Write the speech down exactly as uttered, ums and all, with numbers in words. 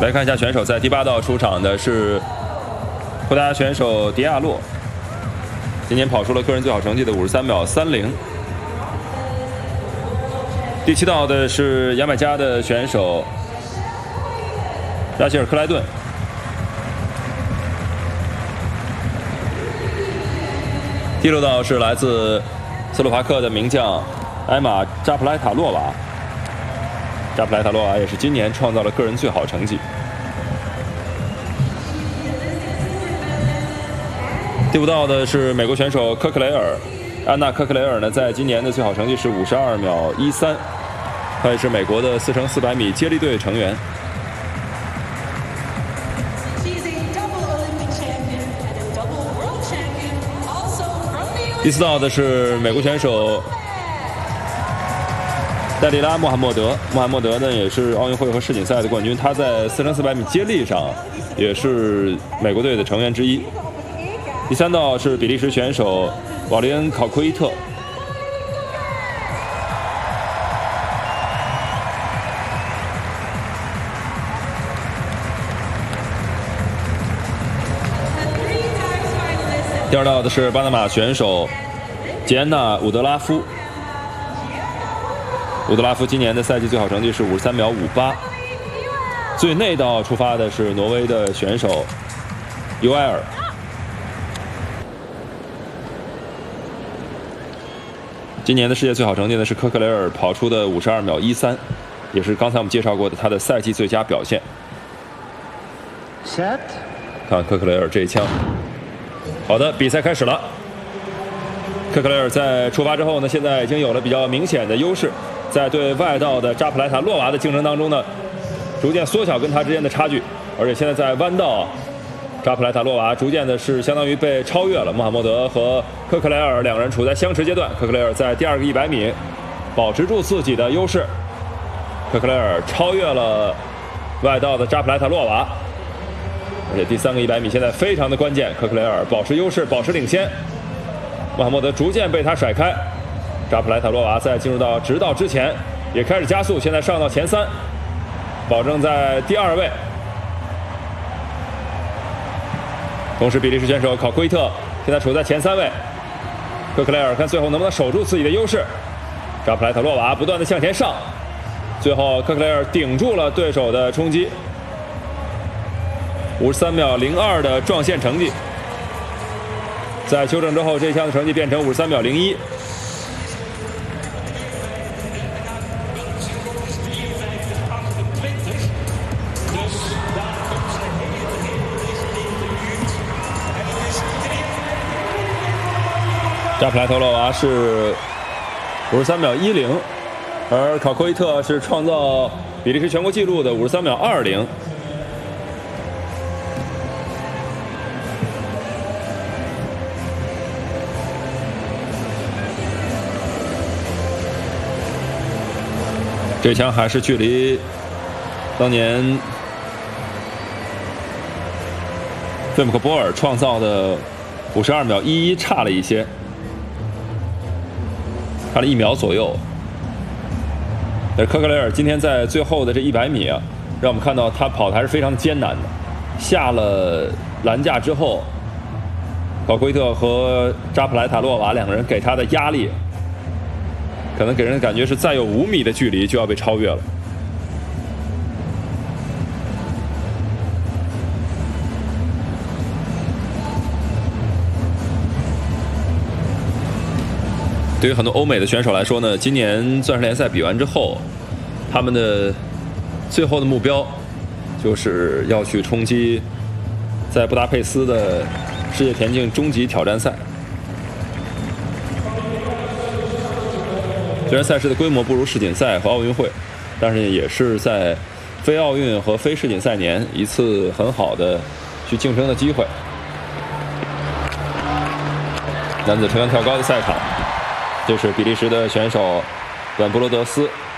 来看一下选手，在第八道出场的是葡萄牙选手迪亚洛，今年跑出了个人最好成绩的五十三秒三零。第七道的是牙买加的选手拉希尔克莱顿。第六道是来自斯洛伐克的名将埃玛扎普莱塔洛娃。扎普莱塔洛娃也是今年创造了个人最好成绩。第五道的是美国选手科克雷尔，安娜科克雷尔呢，在今年的最好成绩是五十二秒一三，她也是美国的四乘四百米接力队成员。第四道的是美国选手戴利拉·穆罕默德，穆罕默德呢也是奥运会和世锦赛的冠军，他在四乘四百米接力上也是美国队的成员之一。第三道是比利时选手瓦利恩·考奎特，第二道的是巴拿马选手杰安娜·伍德拉夫。伍德拉夫今年的赛季最好成绩是五十三秒五八。最内道出发的是挪威的选手尤埃尔。今年的世界最好成绩呢是科克雷尔跑出的五十二秒一三，也是刚才我们介绍过的他的赛季最佳表现。 Set， 看科克雷尔这一枪。好的，比赛开始了。科克雷尔在出发之后呢，现在已经有了比较明显的优势。在对外道的扎普莱塔洛娃的竞争当中呢，逐渐缩小跟他之间的差距，而且现在在弯道，扎普莱塔洛娃逐渐的是相当于被超越了。穆罕默德和科克雷尔两人处在相持阶段，科克雷尔在第二个一百米保持住自己的优势，科克雷尔超越了外道的扎普莱塔洛娃，而且第三个一百米现在非常的关键，科克雷尔保持优势，保持领先，穆罕默德逐渐被他甩开。扎普莱塔洛娃在进入到直道之前也开始加速，现在上到前三，保证在第二位。同时比利时选手考奎特现在处在前三位，科克雷尔看最后能不能守住自己的优势。扎普莱塔洛娃不断的向前上，最后科克雷尔顶住了对手的冲击，五十三秒零二的撞线成绩，在修正之后这一项的成绩变成五十三秒零一。扎普莱塔洛娃是五十三秒一零，而考科伊特是创造比利时全国纪录的五十三秒二零。这枪还是距离当年费姆克波尔创造的五十二秒一一差了一些。差了一秒左右，但是科克雷尔今天在最后的这一百米啊，让我们看到他跑的还是非常艰难的。下了栏架之后，考奎特和扎普莱塔洛娃两个人给他的压力，可能给人的感觉是再有五米的距离就要被超越了。对于很多欧美的选手来说呢，今年钻石联赛比完之后，他们的最后的目标就是要去冲击在布达佩斯的世界田径终极挑战赛。虽然赛事的规模不如世锦赛和奥运会，但是也是在非奥运和非世锦赛年一次很好的去竞争的机会。男子撑杆跳高的赛场，这是比利时的选手本布罗德斯